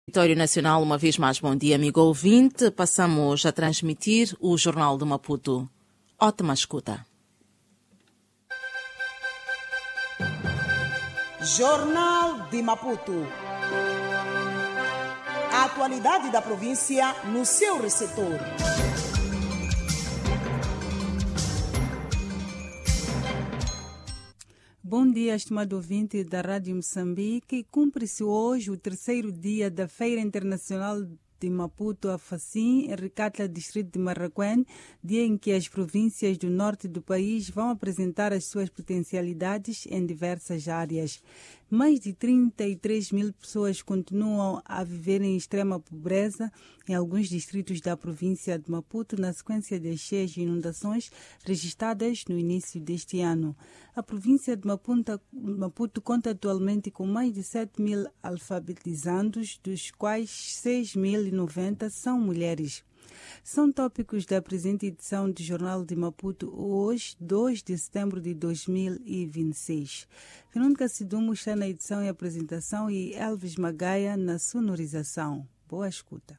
Território Nacional, uma vez mais, bom dia, amigo ouvinte. Passamos a transmitir o Jornal de Maputo. Ótima escuta. Jornal de Maputo. A atualidade da província no seu receptor. Bom dia, estimado ouvinte da Rádio Moçambique. Cumpre-se hoje o terceiro dia da Feira Internacional de Maputo, a FACIM, em Recatla, distrito de Marraquém, dia em que as províncias do norte do país vão apresentar as suas potencialidades em diversas áreas. Mais de 33 mil pessoas continuam a viver em extrema pobreza em alguns distritos da província de Maputo, na sequência de cheias e inundações registradas no início deste ano. A província de Maputo conta atualmente com mais de 7 mil alfabetizandos, dos quais 6.090 são mulheres. São tópicos da presente edição do Jornal de Maputo, hoje, 2 de setembro de 2026. Verônica Sidumo está na edição e apresentação e Elvis Magaia na sonorização. Boa escuta.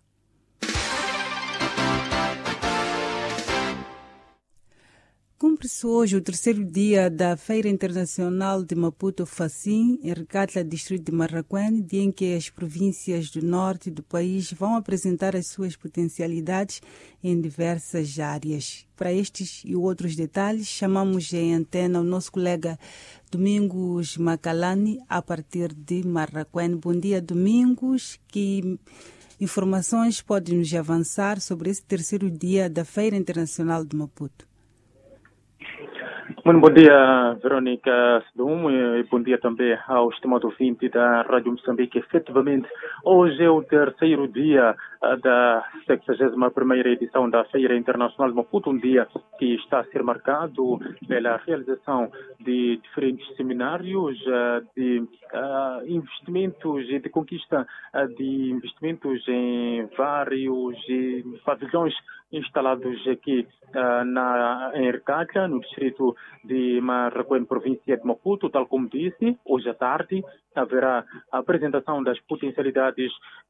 Cumpre-se hoje o terceiro dia da Feira Internacional de Maputo FACIM, em Recatla, distrito de Marraquém, dia em que as províncias do norte do país vão apresentar as suas potencialidades em diversas áreas. Para estes e outros detalhes, chamamos em antena o nosso colega Domingos Macalani, a partir de Marraquém. Bom dia, Domingos. Que informações podem nos avançar sobre esse terceiro dia da Feira Internacional de Maputo? Muito bom dia, Verônica Sidum, e bom dia também ao estimado ouvinte da Rádio Moçambique. Efetivamente, hoje é o terceiro dia da 61ª edição da Feira Internacional de Maputo, um dia que está a ser marcado pela realização de diferentes seminários, de investimentos e de conquista de investimentos em vários pavilhões instalados aqui em Recatla, no distrito de Marraquém, província de Maputo. Tal como disse, hoje à tarde haverá a apresentação das potencialidades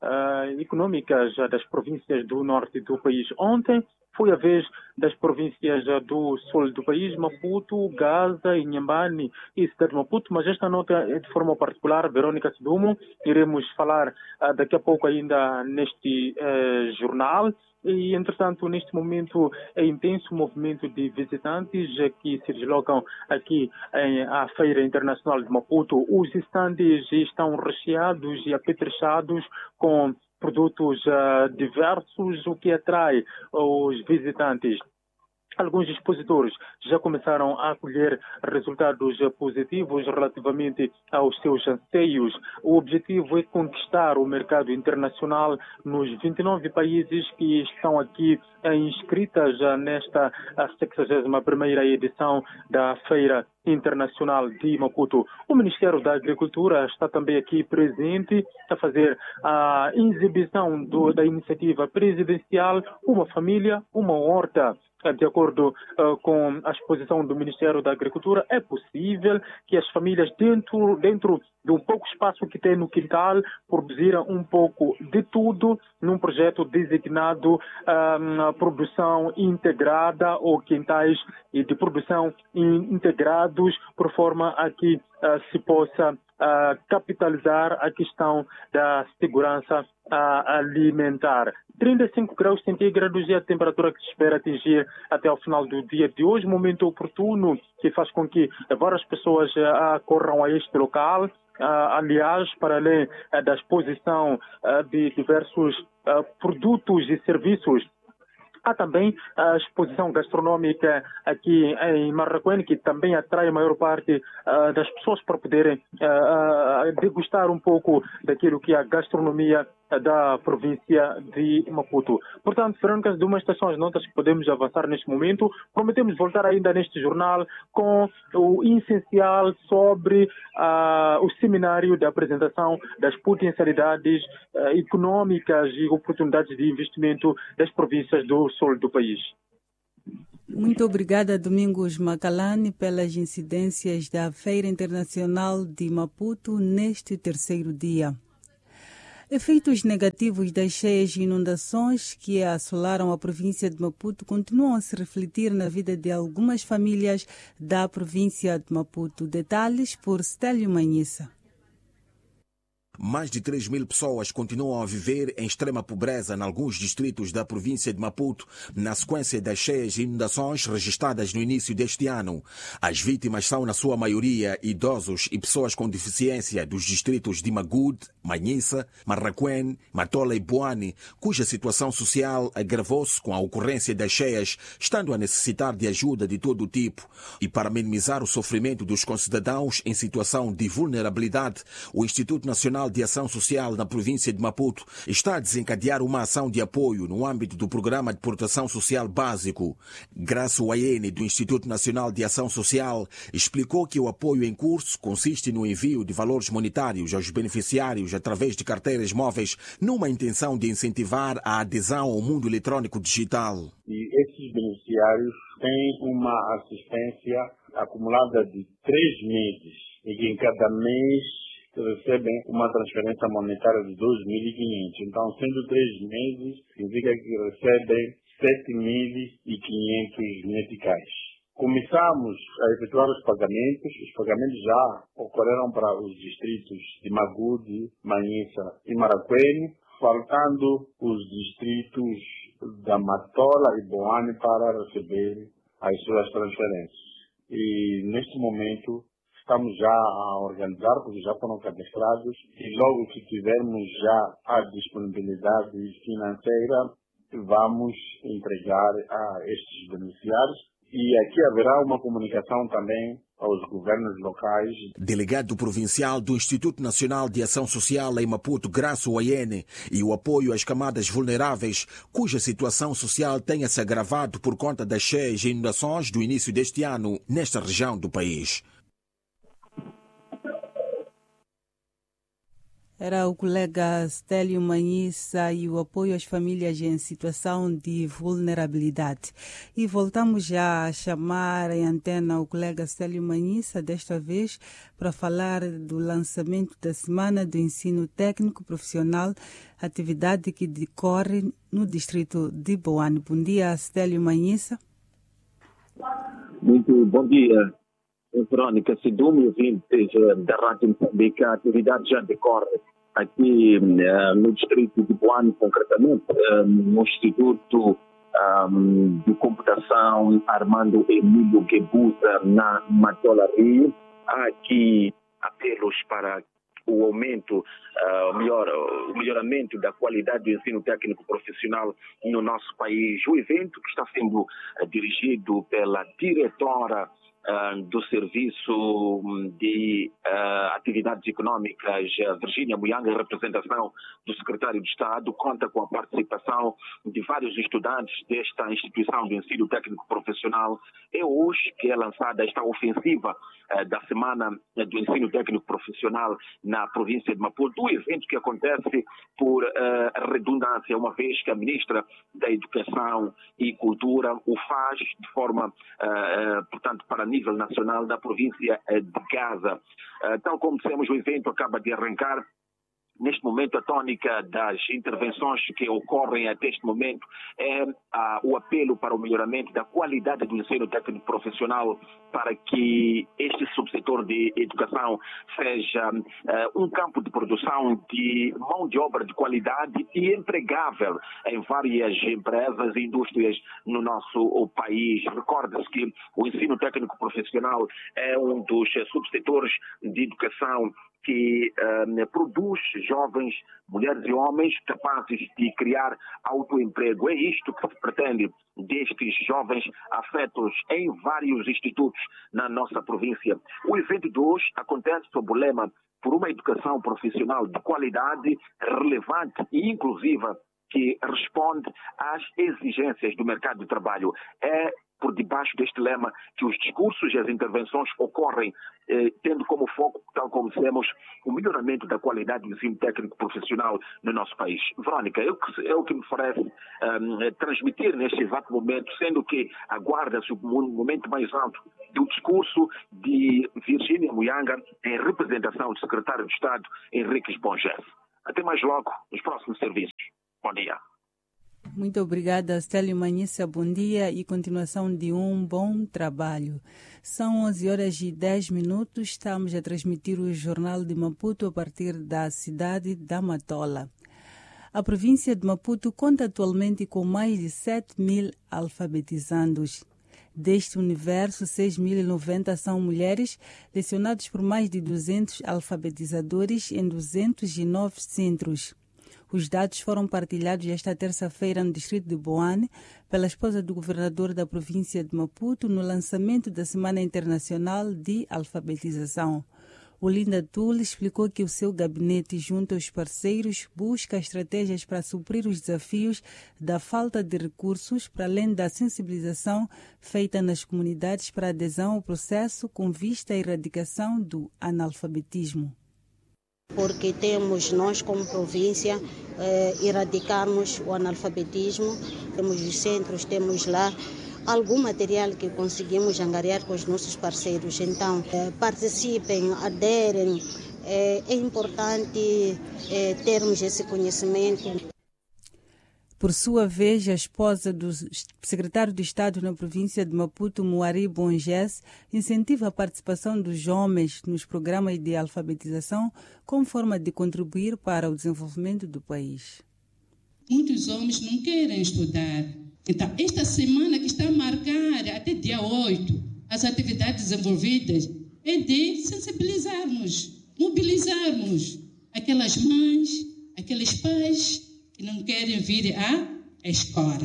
econômicas das províncias do norte do país. Ontem foi a vez das províncias do sul do país, Maputo, Gaza, Inhambane e cidade de Maputo, mas esta nota é de forma particular, Verônica Sidumo, iremos falar daqui a pouco ainda neste jornal. E, entretanto, neste momento é intenso o movimento de visitantes que se deslocam aqui à Feira Internacional de Maputo. Os estandes estão recheados e apetrechados com produtos diversos, o que atrai os visitantes. Alguns expositores já começaram a colher resultados positivos relativamente aos seus anseios. O objetivo é conquistar o mercado internacional nos 29 países que estão aqui inscritas nesta 61ª edição da Feira Internacional de Maputo. O Ministério da Agricultura está também aqui presente a fazer a exibição da iniciativa presidencial Uma Família, Uma Horta. De acordo com a exposição do Ministério da Agricultura, é possível que as famílias, dentro de um pouco espaço que tem no quintal, produziram um pouco de tudo num projeto designado produção integrada ou quintais e de produção integrados, por forma a que se possa capitalizar a questão da segurança alimentar. 35 graus centígrados é a temperatura que se espera atingir até ao final do dia de hoje, momento oportuno que faz com que várias pessoas corram a este local. Aliás, para além da exposição de diversos produtos e serviços, há também a exposição gastronômica aqui em Marraquém, que também atrai a maior parte das pessoas para poderem degustar um pouco daquilo que é a gastronomia da província de Maputo. Portanto, Verônica, de uma estação as notas que podemos avançar neste momento. Prometemos voltar ainda neste jornal com o essencial sobre o seminário de apresentação das potencialidades econômicas e oportunidades de investimento das províncias do sul do país. Muito obrigada, Domingos Macalani, pelas incidências da Feira Internacional de Maputo neste terceiro dia. Efeitos negativos das cheias e inundações que assolaram a província de Maputo continuam a se refletir na vida de algumas famílias da província de Maputo. Detalhes por Stélio Manhissa. Mais de 3.000 pessoas continuam a viver em extrema pobreza em alguns distritos da província de Maputo, na sequência das cheias e inundações registradas no início deste ano. As vítimas são, na sua maioria, idosos e pessoas com deficiência dos distritos de Magude, Manhissa, Marraquém, Matola e Boane, cuja situação social agravou-se com a ocorrência das cheias, estando a necessitar de ajuda de todo o tipo. E para minimizar o sofrimento dos concidadãos em situação de vulnerabilidade, o Instituto Nacional de Ação Social na província de Maputo está a desencadear uma ação de apoio no âmbito do Programa de Proteção Social Básico. Graça Wayene, do Instituto Nacional de Ação Social, explicou que o apoio em curso consiste no envio de valores monetários aos beneficiários através de carteiras móveis, numa intenção de incentivar a adesão ao mundo eletrônico digital. E esses beneficiários têm uma assistência acumulada de 3 meses, e que em cada mês recebem uma transferência monetária de 2.500. Então, sendo 3 meses, significa que recebem 7.500 meticais. Começamos a efetuar os pagamentos já ocorreram para os distritos de Magude, Manhissa e Marraquém, faltando os distritos da Matola e Boane para receber as suas transferências. E, neste momento, estamos já a organizar, porque já foram cadastrados, e logo que tivermos já a disponibilidade financeira, vamos entregar a estes beneficiários. E aqui haverá uma comunicação também aos governos locais. Delegado provincial do Instituto Nacional de Ação Social em Maputo, Graça Wayene, e o apoio às camadas vulneráveis, cuja situação social tenha se agravado por conta das cheias e inundações do início deste ano nesta região do país. Era o colega Stélio Manhissa e o apoio às famílias em situação de vulnerabilidade. E voltamos já a chamar em antena o colega Stélio Manhissa, desta vez para falar do lançamento da Semana do Ensino Técnico Profissional, atividade que decorre no distrito de Boane. Bom dia, Stélio Manhissa. Muito bom dia, Verônica Sidumi, ouvintes da Rádio Moçambique. A atividade já decorre aqui no distrito de Boane, concretamente, no Instituto de Computação Armando Emílio Guebuza, na Matola Rio. Há aqui apelos para o aumento, o melhoramento da qualidade do ensino técnico profissional no nosso país. O evento, que está sendo dirigido pela diretora do Serviço de Atividades Econômicas, Virgínia Muyanga, em representação do Secretário de Estado, conta com a participação de vários estudantes desta instituição de ensino técnico profissional. É hoje que é lançada esta ofensiva da Semana do Ensino Técnico Profissional na província de Maputo, um evento que acontece por redundância, uma vez que a Ministra da Educação e Cultura o faz de forma, portanto, para nível nacional da província de Gaza. Tal como dissemos, o evento acaba de arrancar. Neste momento, a tônica das intervenções que ocorrem até este momento é o apelo para o melhoramento da qualidade do ensino técnico profissional, para que este subsetor de educação seja um campo de produção de mão de obra de qualidade e empregável em várias empresas e indústrias no nosso país. Recorde-se que o ensino técnico profissional é um dos subsetores de educação que produz jovens, mulheres e homens capazes de criar autoemprego. É isto que se pretende destes jovens afetos em vários institutos na nossa província. O evento de hoje acontece sob o lema por uma educação profissional de qualidade, relevante e inclusiva, que responde às exigências do mercado de trabalho. É por debaixo deste lema que os discursos e as intervenções ocorrem, tendo como foco, tal como dissemos, o melhoramento da qualidade do ensino técnico profissional no nosso país. Verônica, é o que me parece transmitir neste exato momento, sendo que aguarda-se o momento mais alto do discurso de Virgínia Muyanga em representação do secretário de Estado, Henrique Esponges. Até mais logo nos próximos serviços. Bom dia. Muito obrigada, Stélio Manhissa. Bom dia e continuação de um bom trabalho. São 11h10. Estamos a transmitir o Jornal de Maputo a partir da cidade da Matola. A província de Maputo conta atualmente com mais de 7.000 alfabetizandos. Deste universo, 6.090 são mulheres, lecionados por mais de 200 alfabetizadores em 209 centros. Os dados foram partilhados esta terça-feira no distrito de Boane pela esposa do governador da província de Maputo no lançamento da Semana Internacional de Alfabetização. Olinda Tule explicou que o seu gabinete, junto aos parceiros, busca estratégias para suprir os desafios da falta de recursos, para além da sensibilização feita nas comunidades para adesão ao processo com vista à erradicação do analfabetismo. Porque temos nós como província erradicarmos o analfabetismo, temos os centros, temos lá algum material que conseguimos angariar com os nossos parceiros. Então, participem, aderem, é importante termos esse conhecimento. Por sua vez, a esposa do secretário de Estado na província de Maputo, Moari Bonges, incentiva a participação dos homens nos programas de alfabetização como forma de contribuir para o desenvolvimento do país. Muitos homens não querem estudar. Então, esta semana que está marcada até dia 8, as atividades desenvolvidas é de sensibilizarmos, mobilizarmos aquelas mães, aqueles pais que não querem vir à escola.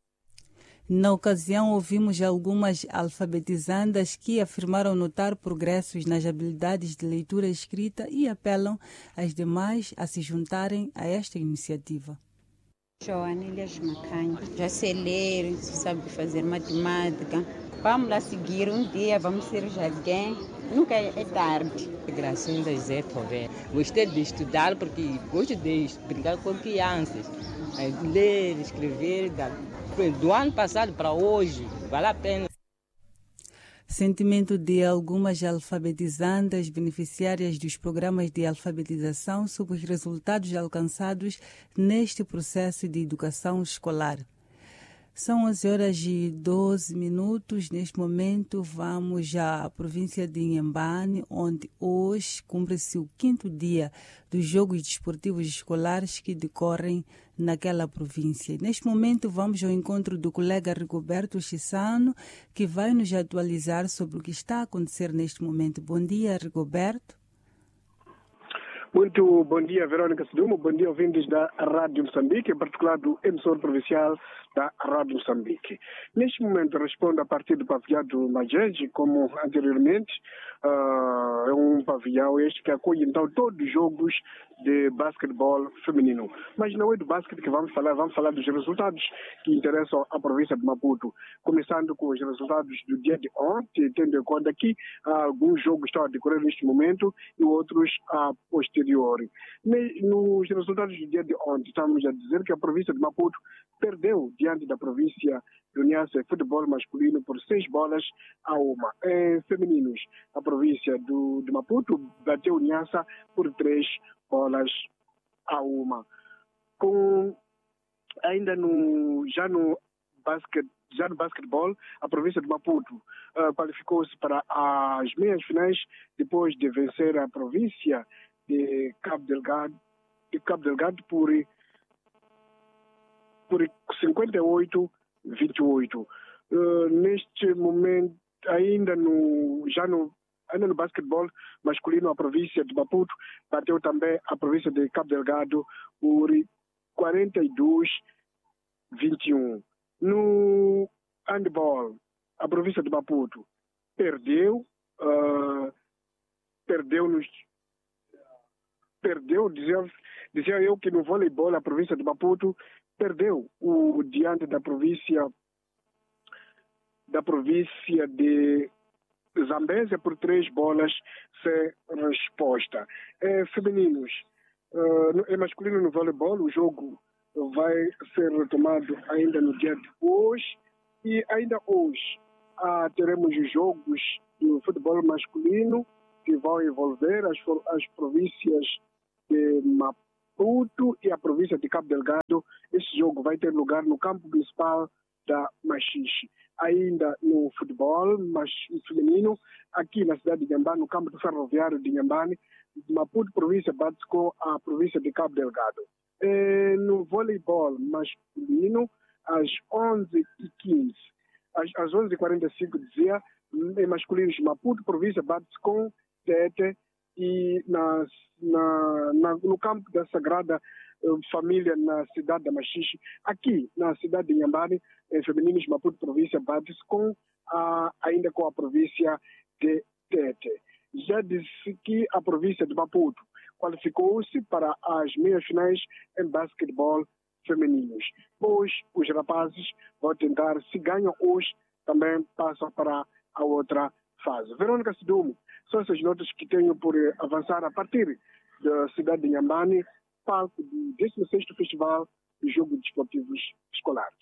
Na ocasião, ouvimos algumas alfabetizandas que afirmaram notar progressos nas habilidades de leitura e escrita e apelam às demais a se juntarem a esta iniciativa. Joanilhas Macanha, já sei ler, sabe fazer matemática. Vamos lá seguir um dia, vamos ser alguém. Nunca é tarde. Gracinda Zé Tové. Gostei de estudar porque gosto de brincar com crianças. Ler, escrever, do ano passado para hoje, vale a pena. Sentimento de algumas alfabetizandas beneficiárias dos programas de alfabetização sobre os resultados alcançados neste processo de educação escolar. São 11h12. Neste momento, vamos à província de Inhambane, onde hoje cumpre-se o 5º dia dos Jogos Desportivos Escolares que decorrem naquela província. Neste momento, vamos ao encontro do colega Rigoberto Chissano, que vai nos atualizar sobre o que está a acontecer neste momento. Bom dia, Rigoberto. Muito bom dia, Verônica Sedumo. Bom dia, ouvintes da Rádio Moçambique, em particular do emissor provincial da Rádio Moçambique. Neste momento, respondo a partir do pavilhão do Majeje, como anteriormente. É um pavilhão este que acolhe, então, todos os jogos de basquetebol feminino. Mas não é do basquete que vamos falar dos resultados que interessam à província de Maputo. Começando com os resultados do dia de ontem, tendo em conta que alguns jogos estão a decorrer neste momento e outros a posteriori. Nos resultados do dia de ontem, estamos a dizer que a província de Maputo perdeu diante da província de Uniassa em futebol masculino por 6-1. Em femininos, a província de Maputo bateu Uniassa por 3-1. Ainda já no basquetebol, a província de Maputo qualificou-se para as meias finais depois de vencer a província de Cabo Delgado por 58-28. Neste momento, ainda no basquetebol masculino, a província de Maputo bateu também a província de Cabo Delgado por 42-21. No handball, a província de Maputo perdeu, dizia eu que no voleibol a província de Maputo perdeu diante da província de Zambésia por 3-1 sem resposta. Femininos, é masculino no voleibol, o jogo vai ser retomado ainda no dia de hoje e ainda hoje teremos os jogos do futebol masculino que vão envolver as províncias Maputo e a província de Cabo Delgado. Esse jogo vai ter lugar no campo municipal da Machixe. Ainda no futebol feminino, aqui na cidade de Inhambane, no campo do ferroviário de Inhambane, Maputo província bate com a província de Cabo Delgado. No voleibol masculino, às 11h15, às 11h45 dizia, em masculinos, Maputo província bate com Tete, e no campo da Sagrada Família, na cidade da Machixe, aqui na cidade de Inhambane, em femininos, Maputo província bate com ainda com a província de Tete. Já disse que a província de Maputo qualificou-se para as meias-finais em basquetebol femininos. Pois os rapazes vão tentar, se ganham hoje, também passam para a outra fase. Verônica Sidumo, são essas notas que tenho por avançar a partir da cidade de Inhambane, palco do 16º Festival de Jogos Desportivos Escolares.